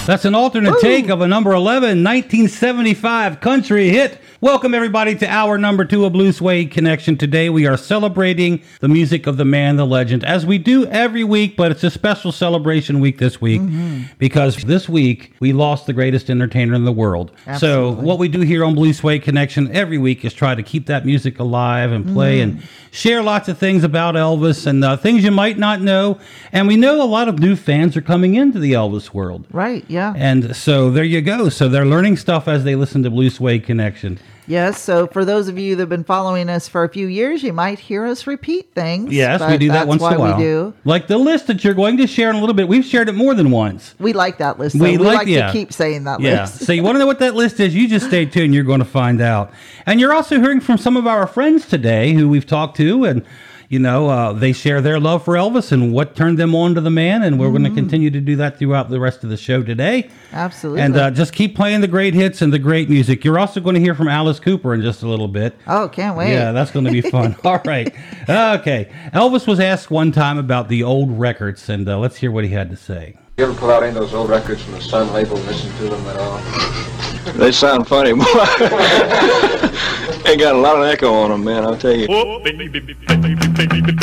That's an alternate take of a number 11, 1975 country hit. Welcome, everybody, to hour number 2 of Blue Suede Connection. Today, we are celebrating the music of the man, the legend, as we do every week, but it's a special celebration week this week because this week, we lost the greatest entertainer in the world. Absolutely. So what we do here on Blue Suede Connection every week is try to keep that music alive and play and share lots of things about Elvis and things you might not know. And we know a lot of new fans are coming into the Elvis world. Right, yeah. And so there you go. So they're learning stuff as they listen to Blue Suede Connection. Yes, so for those of you that have been following us for a few years, you might hear us repeat things. Yes, we do that once in a while. That's why we do. Like the list that you're going to share in a little bit. We've shared it more than once. We like that list. We like to keep saying that list. So you want to know what that list is? You just stay tuned. You're going to find out. And you're also hearing from some of our friends today who we've talked to, and they share their love for Elvis and what turned them on to the man, and we're going to continue to do that throughout the rest of the show today. Absolutely. And just keep playing the great hits and the great music. You're also going to hear from Alice Cooper in just a little bit. Oh, can't wait. Yeah, that's going to be fun. All right. Okay. Elvis was asked one time about the old records, and let's hear what he had to say. You ever pull out any of those old records from the Sun label and listen to them at all? They sound funny, boy. They got a lot of echo on them, man, I'll tell you.